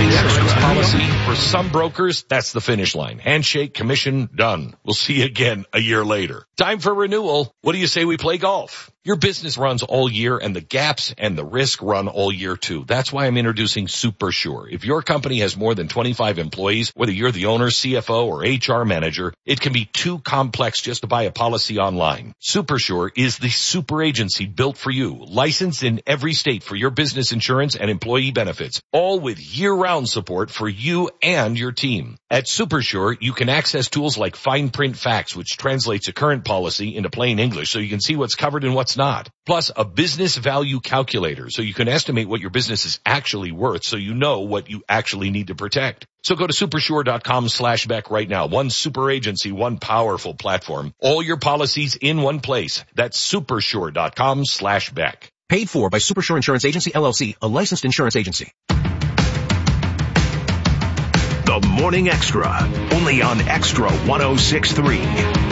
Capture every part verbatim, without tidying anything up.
Morning Insurance Extra. policy for some brokers, that's the finish line. Handshake, commission, done. We'll see you again a year later. Time for renewal. What do you say we play golf? Your business runs all year, and the gaps and the risk run all year too. That's why I'm introducing SuperSure. If your company has more than twenty-five employees, whether you're the owner, C F O, or H R manager, it can be too complex just to buy a policy online. SuperSure is the super agency built for you, licensed in every state for your business insurance and employee benefits, all with year-round support for you and your team. At SuperSure, you can access tools like Fine Print Facts, which translates a current policy into plain English so you can see what's covered and what's not. Plus, a business value calculator so you can estimate what your business is actually worth so you know what you actually need to protect. So go to supersure.com slash Beck right now. One super agency, one powerful platform. All your policies in one place. That's supersure.com slash Beck. Paid for by Supersure Insurance Agency, L L C, a licensed insurance agency. The Morning Extra, only on Extra one oh six point three.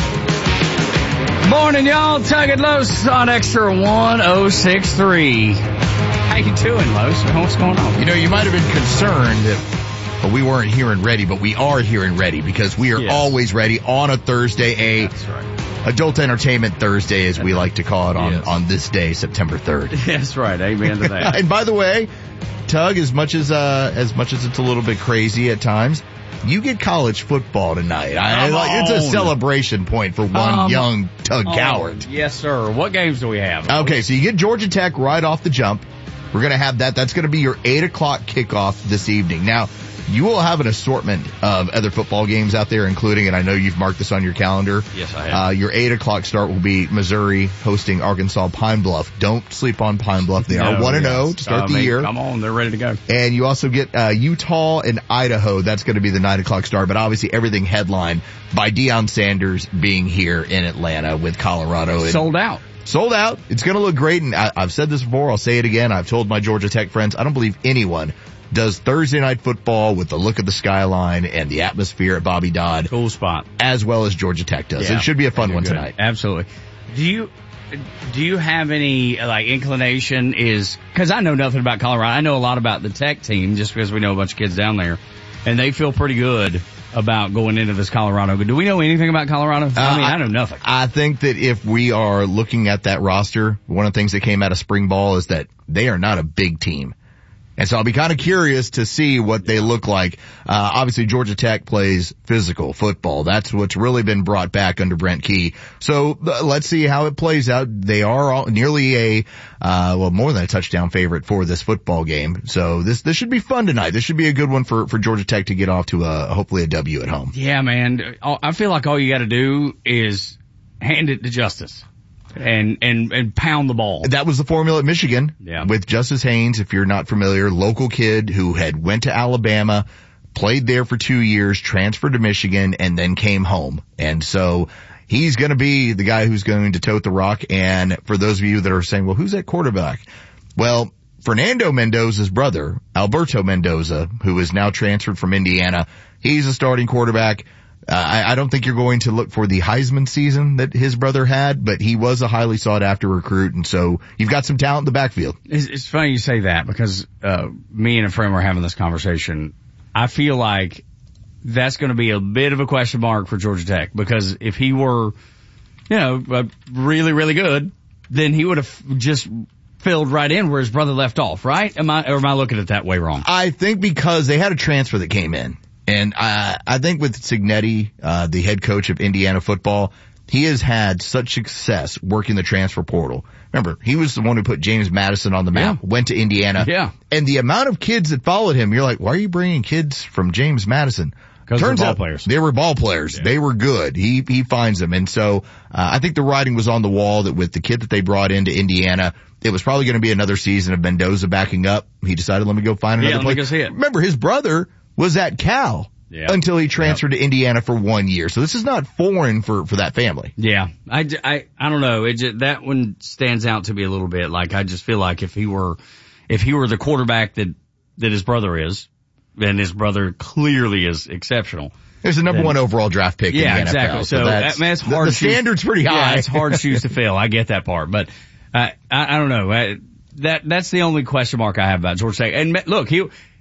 Morning, y'all. Tug it loose on Extra one oh six point three. How you doing, Los? What's going on? You know, you might have been concerned that well, we weren't here and ready, but we are here and ready because we are Yes. always ready on a Thursday, a That's right. Adult Entertainment Thursday, as we like to call it on, Yes. on this day, September third. That's right. Amen to that. And by the way, Tug, as much as uh as much as it's a little bit crazy at times, you get college football tonight. I, Come like, it's a on. celebration point for one Um, young Tug Oh, Coward. yes, sir. What games do we have? Okay, so you get Georgia Tech right off the jump. We're going to have that. That's going to be your eight o'clock kickoff this evening. Now, you will have an assortment of other football games out there, including, and I know you've marked this on your calendar. Yes, I have. Uh, your eight o'clock start will be Missouri hosting Arkansas Pine Bluff. Don't sleep on Pine Bluff. They are No, one and oh yes. to start I the mean, year. Come on, they're ready to go. And you also get uh, Utah and Idaho. That's going to be the nine o'clock start. But obviously everything headlined by Deion Sanders being here in Atlanta with Colorado. And Sold out. sold out. It's going to look great. And I, I've said this before. I'll say it again. I've told my Georgia Tech friends, I don't believe anyone does Thursday night football with the look of the skyline and the atmosphere at Bobby Dodd Cool spot. as well as Georgia Tech does. Yeah. It should be a fun You're one good. tonight. Absolutely. Do you do you have any like inclination? Is because I know nothing about Colorado. I know a lot about the Tech team just because we know a bunch of kids down there, and they feel pretty good about going into this Colorado. But do we know anything about Colorado? I mean, I know nothing. I think that if we are looking at that roster, one of the things that came out of spring ball is that they are not a big team. And so I'll be kind of curious to see what they look like. Uh, obviously Georgia Tech plays physical football. That's what's really been brought back under Brent Key. So uh, let's see how it plays out. They are all, nearly a, uh, well, more than a touchdown favorite for this football game. So this, this should be fun tonight. This should be a good one for, for Georgia Tech to get off to a, hopefully a W at home. Yeah, man. I feel like all you got to do is hand it to Justice. And, and, and pound the ball. That was the formula at Michigan Yeah. with Justice Haynes, if you're not familiar, local kid who had went to Alabama, played there for two years, transferred to Michigan, and then came home. And so he's going to be the guy who's going to tote the rock. And for those of you that are saying, well, who's that quarterback? Well, Fernando Mendoza's brother, Alberto Mendoza, who is now transferred from Indiana, he's a starting quarterback. Uh, I, I don't think you're going to look for the Heisman season that his brother had, but he was a highly sought after recruit. And so you've got some talent in the backfield. It's, it's funny you say that because, uh, me and a friend were having this conversation. I feel like that's going to be a bit of a question mark for Georgia Tech because if he were, you know, uh, really, really good, then he would have just filled right in where his brother left off, right? Am I, or am I looking at it that way wrong? I think because they had a transfer that came in. And I, I think with Cignetti, uh, the head coach of Indiana football, he has had such success working the transfer portal. Remember, he was the one who put James Madison on the map, Yeah. went to Indiana. Yeah. And the amount of kids that followed him, you're like, why are you bringing kids from James Madison? Because Turns they're ball out players. they were ball players. Yeah. They were good. He, he finds them. And so, uh, I think the writing was on the wall that with the kid that they brought into Indiana, it was probably going to be another season of Mendoza backing up. He decided, let me go find Yeah, another let me place. go see it. Remember, his brother was at Cal. Yeah. Until he transferred to Indiana for one year. So this is not foreign for, for that family. Yeah. I, j- I, I don't know. It just, that one stands out to me a little bit. Like, I just feel like if he were, if he were the quarterback that, that his brother is, and his brother clearly is exceptional. There's the number then, one overall draft pick yeah, in the exactly. N F L. So, So that's, I mean, it's the, hard the shoes, standard's pretty yeah, high. it's hard shoes to fill. I get that part. But, uh, I, I don't know. I, that, that's the only question mark I have about Georgia Tech. And look, he,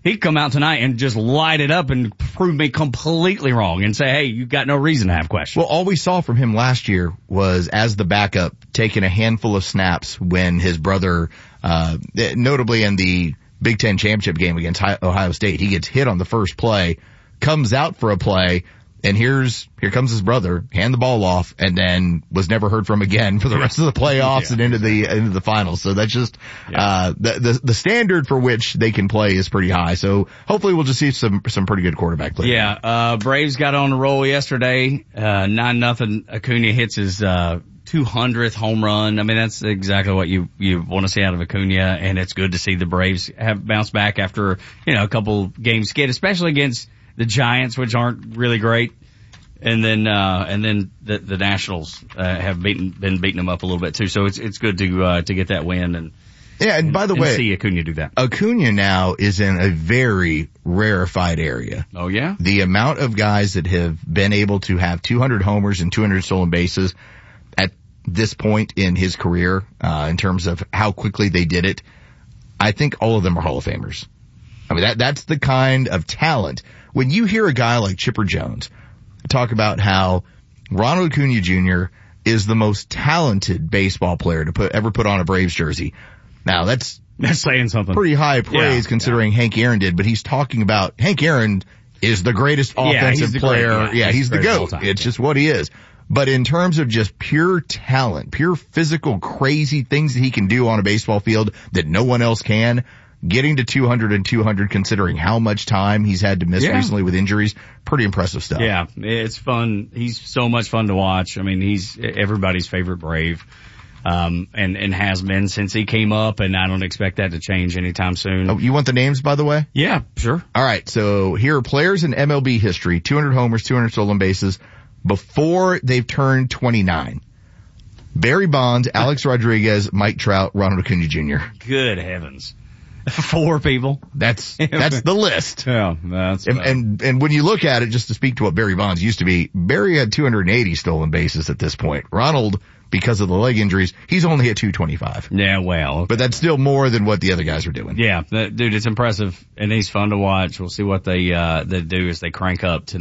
he'd come out tonight and just light it up and prove me completely wrong and say, hey, you've got no reason to have questions. Well, all we saw from him last year was as the backup taking a handful of snaps when his brother, uh, notably in the Big Ten championship game against Ohio State, he gets hit on the first play, comes out for a play, and here's, here comes his brother, hand the ball off, and then was never heard from again for the rest of the playoffs yeah. and into the, into the finals. So that's just, yeah. uh, the, the, the standard for which they can play is pretty high. So hopefully we'll just see some, some pretty good quarterback play. Yeah, uh, Braves got on the roll yesterday, uh, nine nothing. Acuna hits his, uh, two hundredth home run. I mean, that's exactly what you, you want to see out of Acuna, and it's good to see the Braves have bounced back after, you know, a couple games skid, especially against the Giants, which aren't really great. And then, uh, and then the, the Nationals, uh, have beaten, been beating them up a little bit too. So it's, it's good to, uh, to get that win and, yeah, and, and by the and way, see Acuna do that. Acuna now is in a very rarefied area. Oh yeah? The amount of guys that have been able to have two hundred homers and two hundred stolen bases at this point in his career, uh, in terms of how quickly they did it, I think all of them are Hall of Famers. I mean, that, that's the kind of talent. When you hear a guy like Chipper Jones talk about how Ronald Acuna Junior is the most talented baseball player to put, ever put on a Braves jersey. Now that's, that's saying something. Pretty high praise yeah, considering yeah. Hank Aaron did, but he's talking about Hank Aaron is the greatest offensive yeah, he's the player. Great, yeah, yeah, he's, he's the GOAT. Time, it's yeah. just what he is. But in terms of just pure talent, pure physical, crazy things that he can do on a baseball field that no one else can, getting to two hundred and two hundred considering how much time he's had to miss yeah. recently with injuries, pretty impressive stuff. Yeah, it's fun. He's so much fun to watch. I mean, he's everybody's favorite Brave, um, and, and has been since he came up, and I don't expect that to change anytime soon. Oh, you want the names, by the way? Yeah, sure. All right, so here are players in M L B history, two hundred homers, two hundred stolen bases, before they've turned twenty-nine. Barry Bonds, Alex Rodriguez, Mike Trout, Ronald Acuna Junior Good heavens. Four people. That's, that's the list. Yeah, that's and, and, and when you look at it, just to speak to what Barry Bonds used to be, Barry had two hundred eighty stolen bases at this point. Ronald, because of the leg injuries, he's only at two twenty-five. Yeah, well. Okay. But that's still more than what the other guys are doing. Yeah, that, dude, it's impressive, and he's fun to watch. We'll see what they, uh, they do as they crank up tonight.